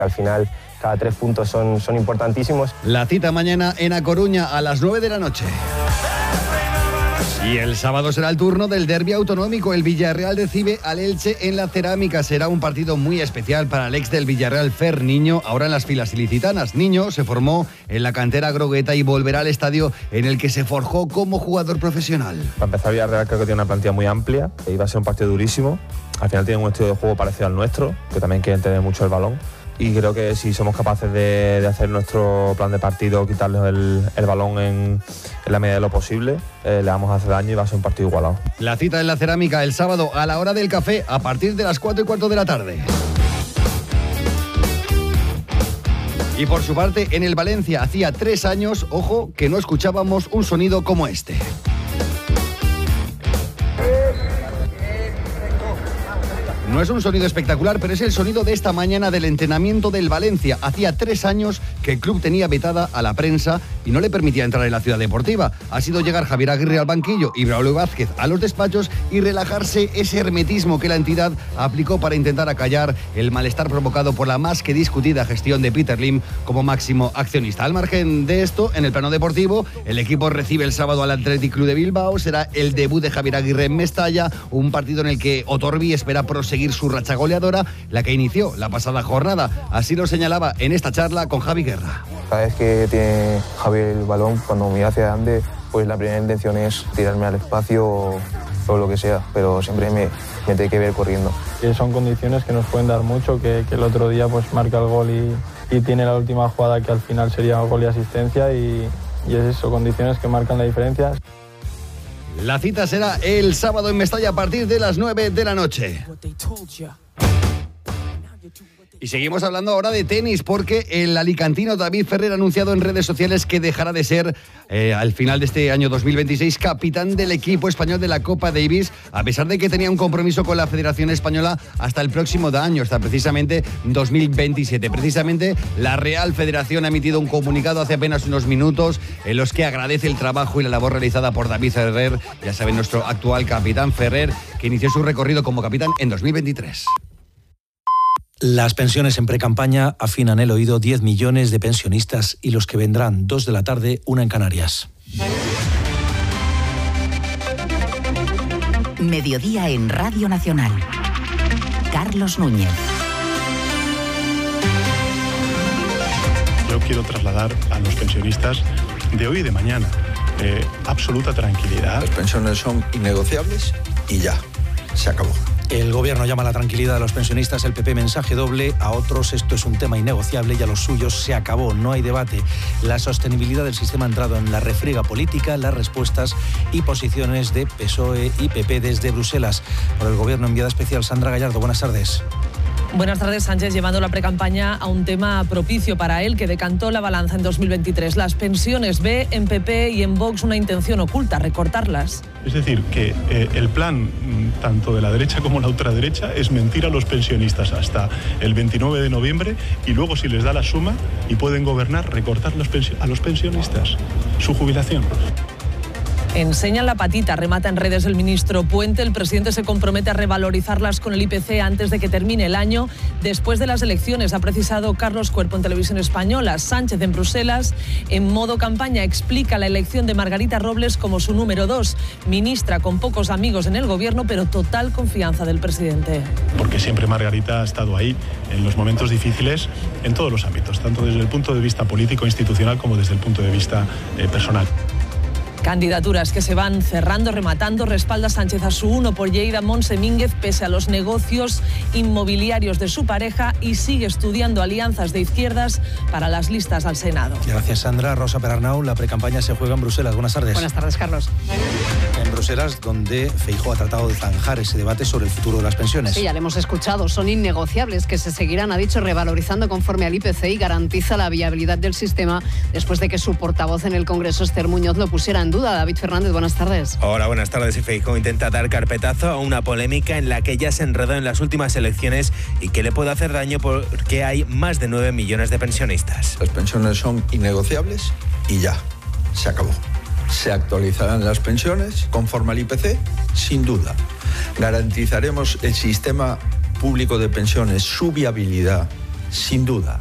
Al final, cada 3 puntos son importantísimos. La cita mañana en A Coruña a las 9 de la noche. Y el sábado será el turno del derbi autonómico. El Villarreal recibe al Elche en la Cerámica. Será un partido muy especial para el ex del Villarreal, Fer Niño, ahora en las filas ilicitanas. Niño se formó en la cantera grogueta y volverá al estadio en el que se forjó como jugador profesional. Para empezar, Villarreal creo que tiene una plantilla muy amplia, que iba a ser un partido durísimo. Al final tiene un estilo de juego parecido al nuestro, que también quieren tener mucho el balón. Y creo que si somos capaces de hacer nuestro plan de partido, quitarles el balón en la medida de lo posible, le vamos a hacer daño y va a ser un partido igualado. La cita en la Cerámica el sábado a la hora del café a partir de las 4:15 de la tarde. Y por su parte, en el Valencia hacía 3 años, ojo, que no escuchábamos un sonido como este. No es un sonido espectacular, pero es el sonido de esta mañana del entrenamiento del Valencia. Hacía 3 años que el club tenía vetada a la prensa y no le permitía entrar en la ciudad deportiva. Ha sido llegar Javier Aguirre al banquillo y Braulio Vázquez a los despachos y relajarse ese hermetismo que la entidad aplicó para intentar acallar el malestar provocado por la más que discutida gestión de Peter Lim como máximo accionista. Al margen de esto, en el plano deportivo, el equipo recibe el sábado al Athletic Club de Bilbao. Será el debut de Javier Aguirre en Mestalla, un partido en el que Otorbi espera proseguir su racha goleadora, la que inició la pasada jornada. Así lo señalaba en esta charla con Javi Guerra. Cada vez que tiene Javier el balón, cuando mira hacia adelante, pues la primera intención es tirarme al espacio o lo que sea, pero siempre me tiene que ver corriendo. Son condiciones que nos pueden dar mucho, que el otro día pues marca el gol y tiene la última jugada que al final sería gol y asistencia y es eso, condiciones que marcan la diferencia. La cita será el sábado en Mestalla a partir de las 9 de la noche. Y seguimos hablando ahora de tenis, porque el alicantino David Ferrer ha anunciado en redes sociales que dejará de ser, al final de este año 2026, capitán del equipo español de la Copa Davis, a pesar de que tenía un compromiso con la Federación Española hasta el próximo año, hasta precisamente 2027. Precisamente la Real Federación ha emitido un comunicado hace apenas unos minutos en los que agradece el trabajo y la labor realizada por David Ferrer, ya saben, nuestro actual capitán Ferrer, que inició su recorrido como capitán en 2023. Las pensiones en precampaña afinan el oído 10 millones de pensionistas y los que vendrán 2 de la tarde, 1 en Canarias. Mediodía en Radio Nacional. Carlos Núñez. Yo quiero trasladar a los pensionistas de hoy y de mañana absoluta tranquilidad. Las pensiones son innegociables y ya, se acabó. El gobierno llama a la tranquilidad de los pensionistas, el PP mensaje doble, a otros esto es un tema innegociable y a los suyos se acabó, no hay debate. La sostenibilidad del sistema ha entrado en la refriega política, las respuestas y posiciones de PSOE y PP desde Bruselas. Por el gobierno enviada especial Sandra Gallardo, buenas tardes. Buenas tardes. Sánchez llevando la precampaña a un tema propicio para él, que decantó la balanza en 2023. Las pensiones. Ve en PP y en Vox una intención oculta, recortarlas. Es decir, que el plan tanto de la derecha como la ultraderecha es mentir a los pensionistas hasta el 29 de noviembre y luego, si les da la suma y pueden gobernar, recortar a los pensionistas su jubilación. Enseñan la patita, remata en redes el ministro Puente. El presidente se compromete a revalorizarlas con el IPC antes de que termine el año. Después de las elecciones, ha precisado Carlos Cuerpo en Televisión Española. Sánchez en Bruselas, en modo campaña, explica la elección de Margarita Robles como su número 2. Ministra con pocos amigos en el gobierno, pero total confianza del presidente. Porque siempre Margarita ha estado ahí en los momentos difíciles en todos los ámbitos, tanto desde el punto de vista político, institucional, como desde el punto de vista personal. Candidaturas que se van cerrando, rematando. Respalda Sánchez a su uno por Lleida, Montse Mínguez, pese a los negocios inmobiliarios de su pareja, y sigue estudiando alianzas de izquierdas para las listas al Senado. Gracias, Sandra. Rosa Perarnau, la precampaña se juega en Bruselas. Buenas tardes. Buenas tardes, Carlos. En Bruselas, donde Feijóo ha tratado de zanjar ese debate sobre el futuro de las pensiones. Sí, ya lo hemos escuchado. Son innegociables, que se seguirán, ha dicho, revalorizando conforme al IPC, y garantiza la viabilidad del sistema después de que su portavoz en el Congreso, Esther Muñoz, lo pusiera en duda. David Fernández, buenas tardes. Hola, buenas tardes. Y Feijóo intenta dar carpetazo a una polémica en la que ya se enredó en las últimas elecciones y que le puede hacer daño porque hay más de 9 millones de pensionistas. Las pensiones son innegociables y ya, se acabó. Se actualizarán las pensiones conforme al IPC, sin duda. Garantizaremos el sistema público de pensiones, su viabilidad sin duda.